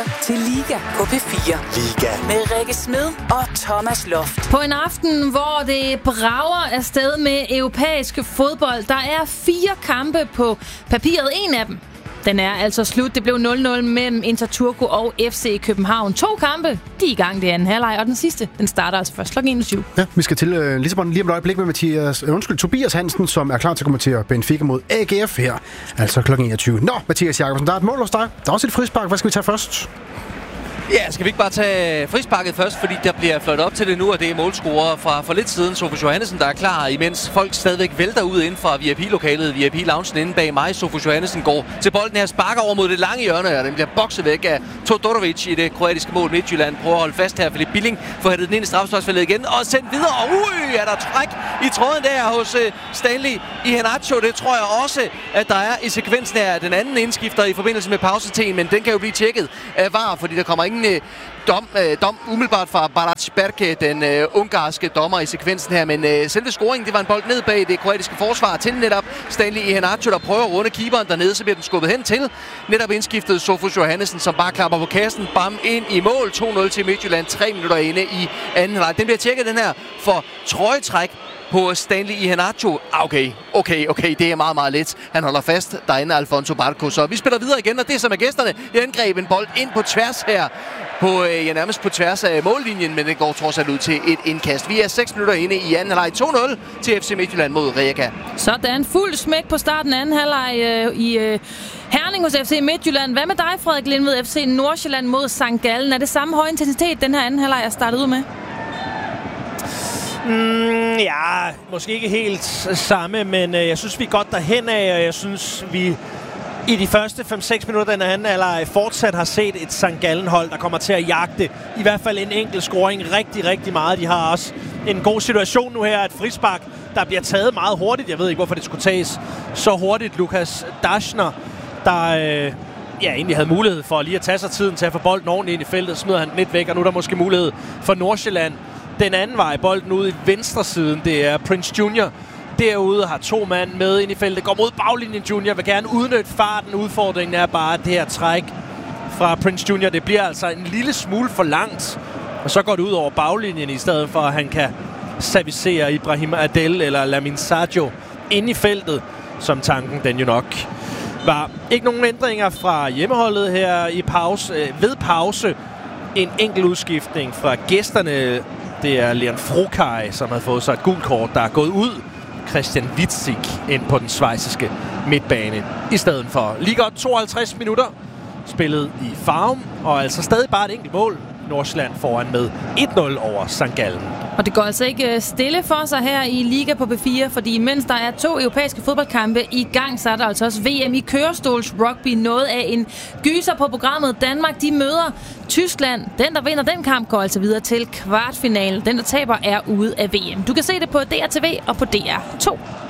til Liga på P4. Liga Med Rikke Smed og Thomas Loft. På en aften, hvor det brager afsted med europæisk fodbold. Der er 4 kampe på papiret. En af dem, den er altså slut. Det blev 0-0 mellem Inter Turku og FC København. 2 kampe, de er i gang, det er anden halvleg. Og den sidste, den starter altså først kl. 21. Ja, vi skal til Lissabon lige om et øjeblik med Tobias Hansen, som er klar til at kommentere Benfica mod AGF her. Altså kl. 21. Nå, Mathias Jakobsen, der er et mål hos dig. Der er også et frispark. Hvad skal vi tage først? Ja, skal vi ikke bare tage frisparket først, fordi der bliver fløjtet op til det nu, og det er målscorer fra for lidt siden, Sofus Johannesen, der er klar, imens folk stadigvæk vælter ud inden fra VIP-lokalet, VIP-loungen inde bag mig. Sofus Johannesen går til bolden her, sparker over mod det lange hjørne, og den bliver bokset væk af Todorovic i det kroatiske mål. Midtjylland prøver at holde fast her, Philip Billing får hættet den ind i straffesparksfeltet igen, og sendt videre, og er der træk i tråden der hos Stanley Iheanacho. Det tror jeg også, at der er i sekvensen her. Den anden indskifter i forbindelse med pausetiden, men den kan jo blive tjekket af VAR, fordi der kommer ingen dom umiddelbart fra Barac Berke, den ungarske dommer i sekvensen her, men selve scoringen, det var en bold ned bag det kroatiske forsvar til netop Stanley Iheanacho, der prøver at runde keeperen dernede, så bliver den skubbet hen til netop indskiftet Sofus Johannesen, som bare klapper på kassen, bam, ind i mål. 2-0 til Midtjylland, 3 minutter inde i anden halvleg. Den bliver tjekket, den her, for trøjetræk på Stanley Iheanacho. Okay, det er meget, meget let. Han holder fast derinde, Alfonso Barco. Så vi spiller videre igen, og det er som er gæsterne. Jeg angreb en bold ind på tværs her. Nærmest på tværs af mållinjen, men det går trods alt ud til et indkast. Vi er 6 minutter inde i anden halvleg. 2-0 til FC Midtjylland mod Rijeka. Sådan, fuld smæk på starten af anden halvleg i Herning hos FC Midtjylland. Hvad med dig, Frederik Lindved, FC Nordsjælland mod St. Gallen? Er det samme høje intensitet, den her anden halvleg er startet ud med? Ja, måske ikke helt samme, men jeg synes, vi er godt derhen af, og jeg synes, vi i de første 5-6 minutter den anden halvleg fortsat har set et St. Gallen-hold, der kommer til at jagte i hvert fald en enkelt scoring rigtig, rigtig meget. De har også en god situation nu her, et frispark, der bliver taget meget hurtigt. Jeg ved ikke, hvorfor det skulle tages så hurtigt. Lukas Daschner, der egentlig havde mulighed for lige at tage sig tiden til at få bolden ordentligt ind i feltet, smider han lidt væk, og nu er der måske mulighed for Nordsjælland den anden vej. Bolden ude i venstre siden, det er Prince Junior derude, har 2 mand med ind i feltet, går mod baglinjen. Junior vil gerne udnytte farten. Udfordringen er bare det her træk fra Prince Junior. Det bliver altså en lille smule for langt, og så går det ud over baglinjen, i stedet for at han kan servicere Ibrahim Adel eller Lamine Sadio ind i feltet, som tanken den jo nok var. Ikke nogen ændringer fra hjemmeholdet her i ved pause. En enkelt udskiftning fra gæsterne. Det er Leon Frokaj, som har fået sig et gult kort, der er gået ud. Christian Witzig ind på den schweiziske midtbane. I stedet for lige godt 52 minutter spillet i Farum, og altså stadig bare et enkelt mål. Nordsjælland foran med 1-0 over St. Gallen. Og det går altså ikke stille for sig her i Liga på P4, fordi mens der er 2 europæiske fodboldkampe i gang, så er der altså også VM i kørestols rugby. Noget af en gyser på programmet. Danmark, de møder Tyskland. Den, der vinder den kamp, går altså videre til kvartfinalen. Den, der taber, er ude af VM. Du kan se det på DRTV og på DR2.